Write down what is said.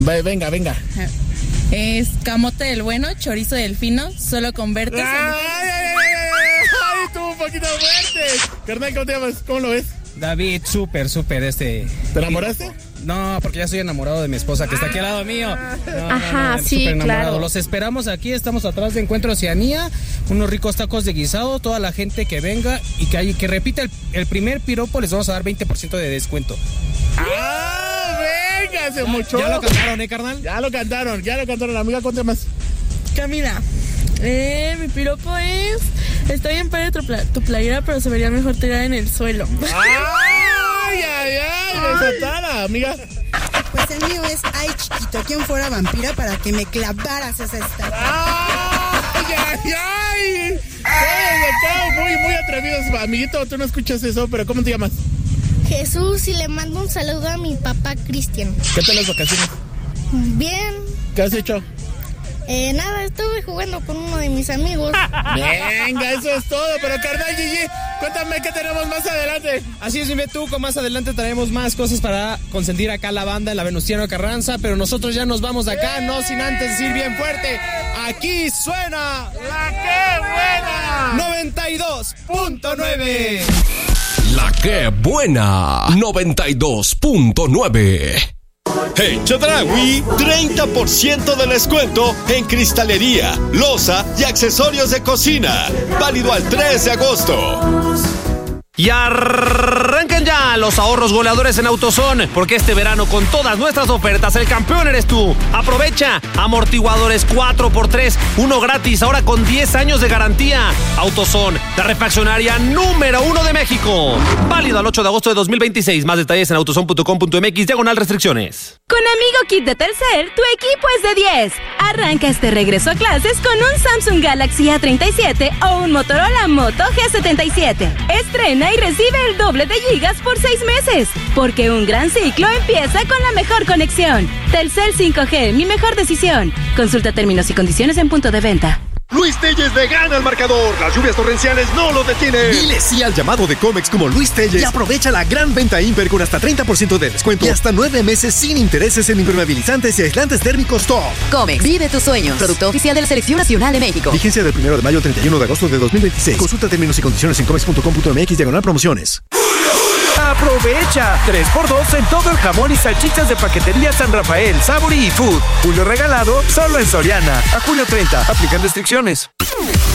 Venga. Es camote del bueno, chorizo del fino, solo con verte. ¡Ay, tuvo un poquito fuerte! Carnal, ¿cómo te llamas? ¿Cómo lo ves? David, súper. ¿Te enamoraste? No, porque ya estoy enamorado de mi esposa que está aquí al lado mío. Sí, claro. Los esperamos aquí, estamos atrás de Encuentro Oceanía, unos ricos tacos de guisado, toda la gente que venga y que repita el primer piropo les vamos a dar 20% de descuento. ¡Venga, se mochó! ¿Ya lo cantaron, carnal? Ya lo cantaron, amiga, ¿cuánto más? Camila, mi piropo es... Está bien padre tu playera, pero se vería mejor tirada en el suelo. ¡Ay, desatada, amiga! Pues el mío es, ay, chiquito, ¿quién fuera vampira para que me clavaras esa estatua? ¡Ay! Muy atrevidos, amiguito, tú no escuchas eso, pero ¿cómo te llamas? Jesús, y le mando un saludo a mi papá Cristian. ¿Qué tal las vacaciones? Bien. ¿Qué has hecho? Nada, estuve jugando con uno de mis amigos. Venga, eso es todo, pero carnal Gigi, cuéntame qué tenemos más adelante. Así es, mi Betuco, más adelante traemos más cosas para consentir acá la banda, la Venustiano Carranza, pero nosotros ya nos vamos de acá, no sin antes decir bien fuerte, aquí suena La Que Buena 92.9. La Que Buena 92.9. En Chedraui, 30% de descuento en cristalería, loza y accesorios de cocina. Válido al 3 de agosto. Y arrancan ya los ahorros goleadores en AutoZone, porque este verano con todas nuestras ofertas el campeón eres tú. Aprovecha amortiguadores 4x3, uno gratis, ahora con 10 años de garantía. AutoZone, la refaccionaria número 1 de México. Válido al 8 de agosto de 2026. Más detalles en autozone.com.mx/restricciones. Con Amigo Kit de Telcel, tu equipo es de 10. Arranca este regreso a clases con un Samsung Galaxy A37 o un Motorola Moto G77. Estrena y recibe el doble de gigas por 6 meses. Porque un gran ciclo empieza con la mejor conexión. Telcel 5G, mi mejor decisión. Consulta términos y condiciones en punto de venta. Luis Telles le gana al marcador. Las lluvias torrenciales no lo detienen. Dile sí al llamado de Comex como Luis Telles y aprovecha la gran venta Imper con hasta 30% de descuento y hasta 9 meses sin intereses en impermeabilizantes y aislantes térmicos top. Comex, vive tus sueños. Producto oficial de la Selección Nacional de México. Vigencia del 1 de mayo al 31 de agosto de 2026. Consulta términos y condiciones en comex.com.mx/promociones. ¡Aprovecha! 3x2 en todo el jamón y salchichas de Paquetería San Rafael, Saburi y Food. Julio regalado solo en Soriana. A julio 30. Aplican restricciones.